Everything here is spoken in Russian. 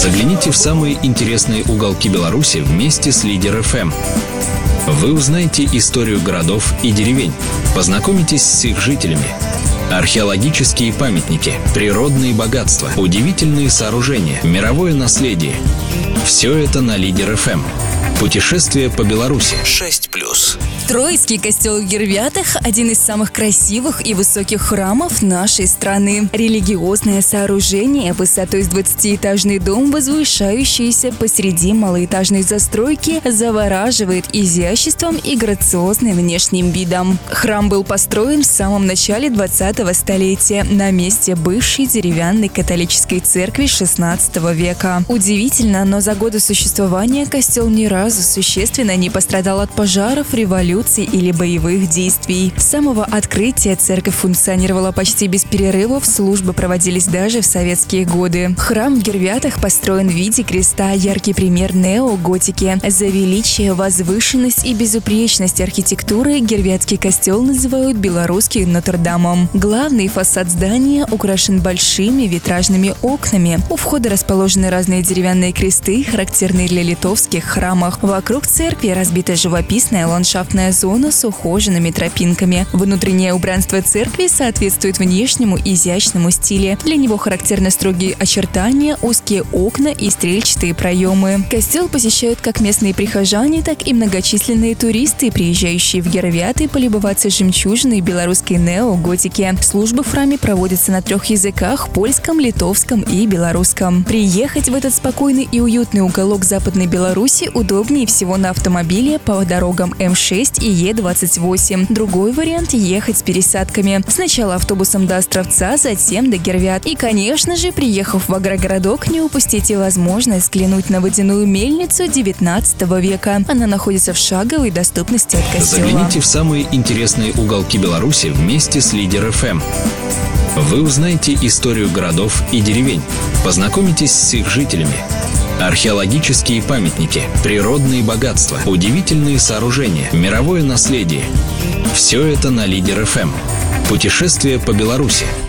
Загляните в самые интересные уголки Беларуси вместе с Лидер ФМ. Вы узнаете историю городов и деревень, познакомитесь с их жителями. Археологические памятники, природные богатства, удивительные сооружения, мировое наследие. Все это на Лидер ФМ. Путешествие по Беларуси. 6+. Троицкий костел в Гервятах – один из самых красивых и высоких храмов нашей страны. Религиозное сооружение высотой с 20-этажный дом, возвышающийся посреди малоэтажной застройки, завораживает изяществом и грациозным внешним видом. Храм был построен в самом начале 20-го столетия на месте бывшей деревянной католической церкви XVI века. Удивительно, но за годы существования костел ни разу существенно не пострадал от пожаров, революций или боевых действий. С самого открытия церковь функционировала почти без перерывов, службы проводились даже в советские годы. Храм в Гервятах построен в виде креста, яркий пример неоготики. За величие, возвышенность и безупречность архитектуры Гервятский костел называют белорусским Нотр-Дамом. Главный фасад здания украшен большими витражными окнами. У входа расположены разные деревянные кресты, характерные для литовских храмов. Вокруг церкви разбита живописная ландшафтная зона с ухоженными тропинками. Внутреннее убранство церкви соответствует внешнему изящному стилю. Для него характерны строгие очертания, узкие окна и стрельчатые проемы. Костел посещают как местные прихожане, так и многочисленные туристы, приезжающие в Гервяты полюбоваться жемчужиной белорусской неоготики. Службы в храме проводятся на 3 языках – польском, литовском и белорусском. Приехать в этот спокойный и уютный уголок Западной Беларуси удобнее всего на автомобиле по дорогам М6 и Е28. Другой вариант – ехать с пересадками. Сначала автобусом до Островца, затем до Гервят. И, конечно же, приехав в агрогородок, не упустите возможность взглянуть на водяную мельницу 19 века. Она находится в шаговой доступности от костела. Загляните в самые интересные уголки Беларуси вместе с Лидер ФМ. Вы узнаете историю городов и деревень, познакомитесь с их жителями. Археологические памятники, природные богатства, удивительные сооружения, мировое наследие. Все это на Лидер ФМ. Путешествие по Беларуси.